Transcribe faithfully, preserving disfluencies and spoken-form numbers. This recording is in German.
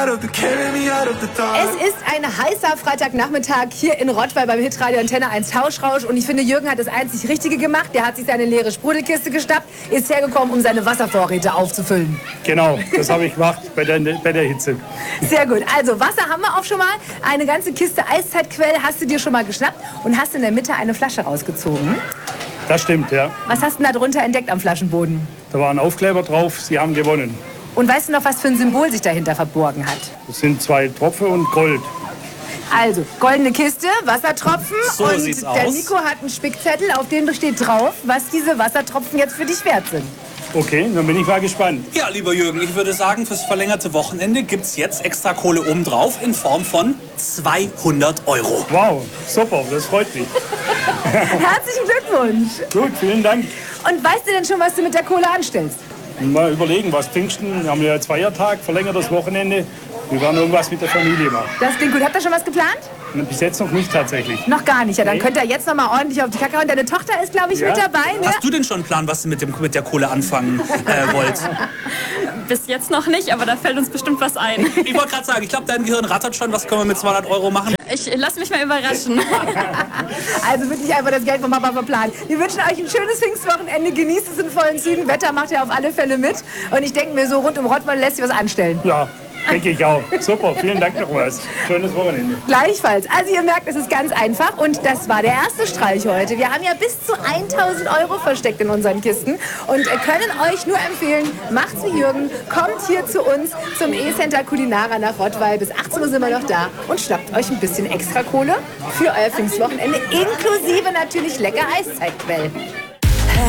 Es ist ein heißer Freitagnachmittag hier in Rottweil beim Hitradio Antenne eins Tauschrausch. Und ich finde, Jürgen hat das einzig Richtige gemacht. Der hat sich seine leere Sprudelkiste geschnappt, ist hergekommen, um seine Wasservorräte aufzufüllen. Genau, das habe ich gemacht bei der, bei der Hitze. Sehr gut. Also Wasser haben wir auch schon mal. Eine ganze Kiste Eiszeitquell hast du dir schon mal geschnappt und hast in der Mitte eine Flasche rausgezogen. Das stimmt, ja. Was hast du da drunter entdeckt am Flaschenboden? Da war ein Aufkleber drauf, Sie haben gewonnen. Und weißt du noch, was für ein Symbol sich dahinter verborgen hat? Das sind zwei Tropfen und Gold. Also, goldene Kiste, Wassertropfen. So und sieht's der aus. Nico hat einen Spickzettel, auf dem steht drauf, was diese Wassertropfen jetzt für dich wert sind. Okay, dann bin ich mal gespannt. Ja, lieber Jürgen, ich würde sagen, fürs verlängerte Wochenende gibt's jetzt extra Kohle obendrauf in Form von zweihundert Euro. Wow, super, das freut mich. Herzlichen Glückwunsch. Gut, vielen Dank. Und weißt du denn schon, was du mit der Kohle anstellst? Mal überlegen, was Pfingsten, wir haben ja jetzt Feiertag, verlängertes Wochenende. Wir werden irgendwas mit der Familie machen. Das klingt gut. Habt ihr schon was geplant? Bis jetzt noch nicht tatsächlich. Noch gar nicht. Ja, dann Nee. könnt ihr jetzt noch mal ordentlich auf die Kacke hauen. Deine Tochter ist, glaube ich, Ja. mit dabei. Ne? Hast du denn schon einen Plan, was du mit, dem, mit der Kohle anfangen äh, wollt? Bis jetzt noch nicht, aber da fällt uns bestimmt was ein. Ich wollte gerade sagen, ich glaube, dein Gehirn rattert schon. Was können wir mit zweihundert Euro machen? Ich lass mich mal überraschen. Also wirklich einfach das Geld vom Papa verplanen. Wir wünschen euch ein schönes Pfingstwochenende. Genießt es in vollen Zügen. Wetter macht ja auf alle Fälle mit. Und ich denke mir, so rund um Rottweil lässt sich was anstellen. Ja, denke ich auch. Super, vielen Dank nochmals. Schönes Wochenende. Gleichfalls. Also ihr merkt, es ist ganz einfach. Und das war der erste Streich heute. Wir haben ja bis zu tausend Euro versteckt in unseren Kisten. Und können euch nur empfehlen, macht's wie Jürgen. Kommt hier zu uns zum E-Center Kulinara nach Rottweil. Bis achtzehn Uhr sind wir noch da. Und schnappt euch ein bisschen extra Kohle für euer Pfingstwochenende. Inklusive natürlich lecker Eiszeitquell.